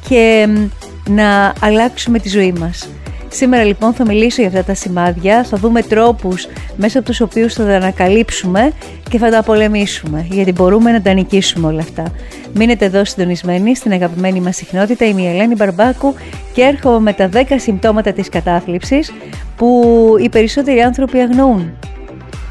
και να αλλάξουμε τη ζωή μας. Σήμερα λοιπόν θα μιλήσω για αυτά τα σημάδια, θα δούμε τρόπους μέσα από τους οποίους θα τα ανακαλύψουμε και θα τα πολεμήσουμε, γιατί μπορούμε να τα νικήσουμε όλα αυτά. Μείνετε εδώ συντονισμένοι στην αγαπημένη μας συχνότητα, είμαι η Ελένη Μπαρμπάκου και έρχομαι με τα 10 συμπτώματα της κατάθλιψης που οι περισσότεροι άνθρωποι αγνοούν.